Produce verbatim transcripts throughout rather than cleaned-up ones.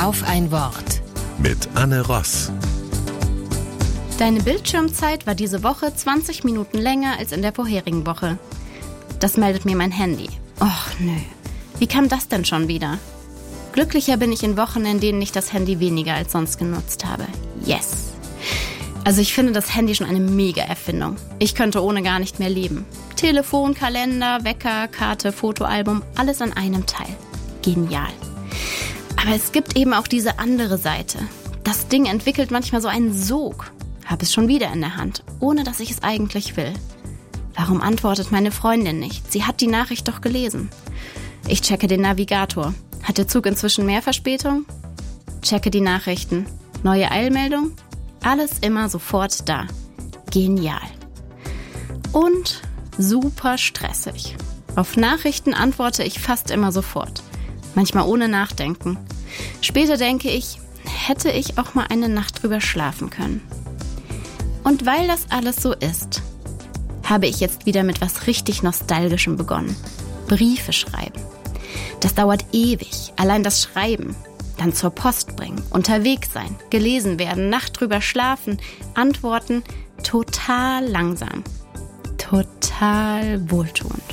Auf ein Wort. Mit Anne Ross. Deine Bildschirmzeit war diese Woche zwanzig Minuten länger als in der vorherigen Woche. Das meldet mir mein Handy. Och, nö. Wie kam das denn schon wieder? Glücklicher bin ich in Wochen, in denen ich das Handy weniger als sonst genutzt habe. Yes! Also ich finde das Handy schon eine Mega-Erfindung. Ich könnte ohne gar nicht mehr leben. Telefon, Kalender, Wecker, Karte, Fotoalbum, alles an einem Teil. Genial. Aber es gibt eben auch diese andere Seite. Das Ding entwickelt manchmal so einen Sog. Hab es schon wieder in der Hand, ohne dass ich es eigentlich will. Warum antwortet meine Freundin nicht? Sie hat die Nachricht doch gelesen. Ich checke den Navigator. Hat der Zug inzwischen mehr Verspätung? Checke die Nachrichten. Neue Eilmeldung? Alles immer sofort da. Genial. Und super stressig. Auf Nachrichten antworte ich fast immer sofort. Manchmal ohne Nachdenken. Später denke ich, hätte ich auch mal eine Nacht drüber schlafen können. Und weil das alles so ist, habe ich jetzt wieder mit was richtig Nostalgischem begonnen. Briefe schreiben. Das dauert ewig, allein das Schreiben. Dann zur Post bringen, unterwegs sein, gelesen werden, Nacht drüber schlafen, antworten, total langsam. Total wohltuend.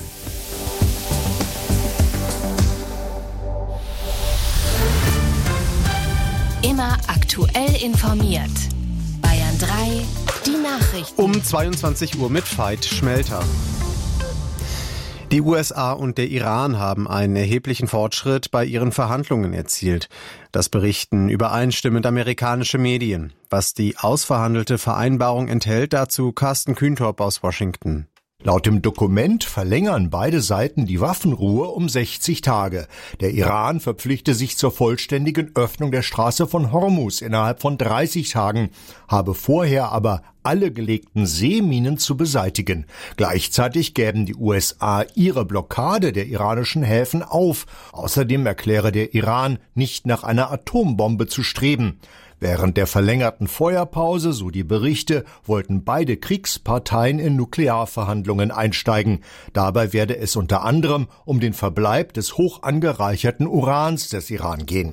Immer aktuell informiert. Bayern drei, die Nachrichten. Um zweiundzwanzig Uhr mit Veit Schmelter. Die U S A und der Iran haben einen erheblichen Fortschritt bei ihren Verhandlungen erzielt. Das berichten übereinstimmend amerikanische Medien. Was die ausverhandelte Vereinbarung enthält, dazu Carsten Kühntorp aus Washington. Laut dem Dokument verlängern beide Seiten die Waffenruhe um sechzig Tage. Der Iran verpflichte sich zur vollständigen Öffnung der Straße von Hormuz innerhalb von dreißig Tagen, habe vorher aber alle gelegten Seeminen zu beseitigen. Gleichzeitig gäben die U S A ihre Blockade der iranischen Häfen auf. Außerdem erkläre der Iran, nicht nach einer Atombombe zu streben. Während der verlängerten Feuerpause, so die Berichte, wollten beide Kriegsparteien in Nuklearverhandlungen einsteigen. Dabei werde es unter anderem um den Verbleib des hoch angereicherten Urans des Iran gehen.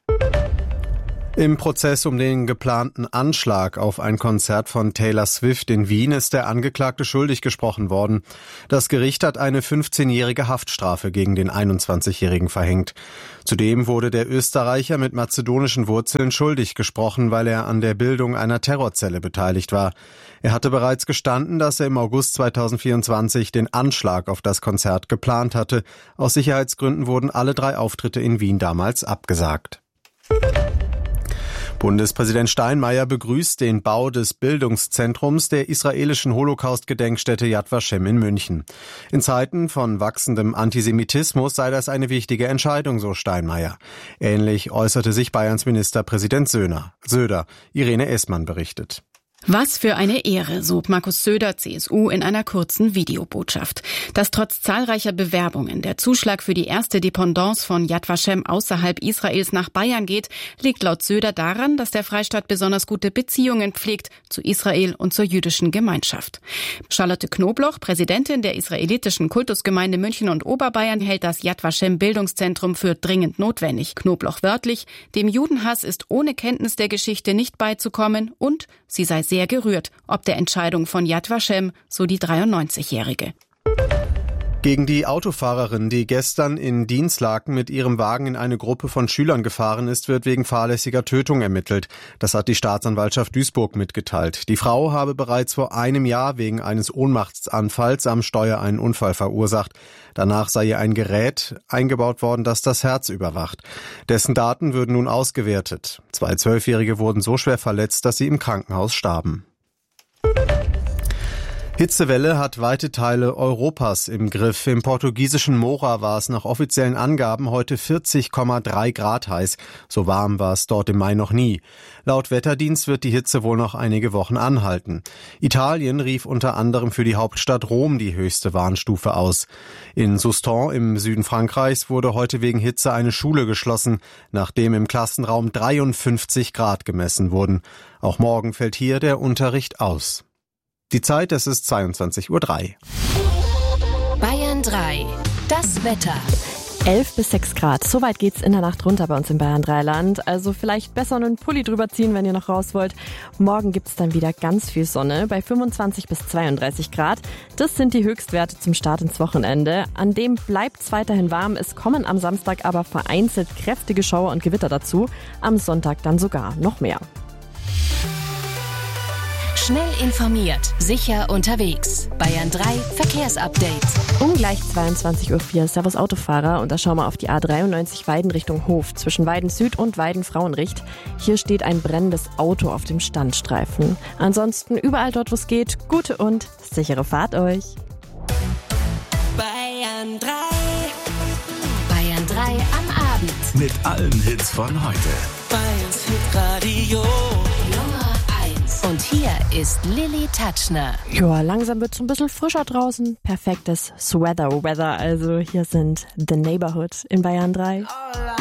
Im Prozess um den geplanten Anschlag auf ein Konzert von Taylor Swift in Wien ist der Angeklagte schuldig gesprochen worden. Das Gericht hat eine fünfzehnjährige Haftstrafe gegen den einundzwanzigjährigen verhängt. Zudem wurde der Österreicher mit mazedonischen Wurzeln schuldig gesprochen, weil er an der Bildung einer Terrorzelle beteiligt war. Er hatte bereits gestanden, dass er im August zweitausendvierundzwanzig den Anschlag auf das Konzert geplant hatte. Aus Sicherheitsgründen wurden alle drei Auftritte in Wien damals abgesagt. Bundespräsident Steinmeier begrüßt den Bau des Bildungszentrums der israelischen Holocaust-Gedenkstätte Yad Vashem in München. In Zeiten von wachsendem Antisemitismus sei das eine wichtige Entscheidung, so Steinmeier. Ähnlich äußerte sich Bayerns Ministerpräsident Söder. Irene Essmann berichtet. Was für eine Ehre, so Markus Söder, C S U, in einer kurzen Videobotschaft. Dass trotz zahlreicher Bewerbungen der Zuschlag für die erste Dependance von Yad Vashem außerhalb Israels nach Bayern geht, liegt laut Söder daran, dass der Freistaat besonders gute Beziehungen pflegt zu Israel und zur jüdischen Gemeinschaft. Charlotte Knobloch, Präsidentin der israelitischen Kultusgemeinde München und Oberbayern, hält das Yad Vashem Bildungszentrum für dringend notwendig. Knobloch wörtlich: Dem Judenhass ist ohne Kenntnis der Geschichte nicht beizukommen und sie sei sehr gerührt, ob der Entscheidung von Yad Vashem, so die dreiundneunzigjährige. Gegen die Autofahrerin, die gestern in Dinslaken mit ihrem Wagen in eine Gruppe von Schülern gefahren ist, wird wegen fahrlässiger Tötung ermittelt. Das hat die Staatsanwaltschaft Duisburg mitgeteilt. Die Frau habe bereits vor einem Jahr wegen eines Ohnmachtsanfalls am Steuer einen Unfall verursacht. Danach sei ihr ein Gerät eingebaut worden, das das Herz überwacht. Dessen Daten würden nun ausgewertet. Zwei Zwölfjährige wurden so schwer verletzt, dass sie im Krankenhaus starben. Hitzewelle hat weite Teile Europas im Griff. Im portugiesischen Mora war es nach offiziellen Angaben heute vierzig Komma drei Grad heiß. So warm war es dort im Mai noch nie. Laut Wetterdienst wird die Hitze wohl noch einige Wochen anhalten. Italien rief unter anderem für die Hauptstadt Rom die höchste Warnstufe aus. In Soustons im Süden Frankreichs wurde heute wegen Hitze eine Schule geschlossen, nachdem im Klassenraum dreiundfünfzig Grad gemessen wurden. Auch morgen fällt hier der Unterricht aus. Die Zeit, es ist zweiundzwanzig Uhr drei. Bayern drei, das Wetter. elf bis sechs Grad. So weit geht's in der Nacht runter bei uns in Bayern Dreiland. Also vielleicht besser einen Pulli drüber ziehen, wenn ihr noch raus wollt. Morgen gibt's dann wieder ganz viel Sonne bei fünfundzwanzig bis zweiunddreißig Grad. Das sind die Höchstwerte zum Start ins Wochenende. An dem bleibt's weiterhin warm. Es kommen am Samstag aber vereinzelt kräftige Schauer und Gewitter dazu. Am Sonntag dann sogar noch mehr. Schnell informiert, sicher unterwegs. Bayern drei Verkehrsupdate. Um gleich zweiundzwanzig Uhr vier, Servus Autofahrer, und da schauen wir auf die A dreiundneunzig Weiden Richtung Hof, zwischen Weiden Süd und Weiden Frauenricht. Hier steht ein brennendes Auto auf dem Standstreifen. Ansonsten überall dort, wo es geht, gute und sichere Fahrt euch. Bayern drei. Bayern drei am Abend. Mit allen Hits von heute. Bayerns Hitradio. Und hier ist Lilly Tatschner. Ja, langsam wird's ein bisschen frischer draußen. Perfektes Sweater-Weather. Also hier sind The Neighborhood in Bayern drei. All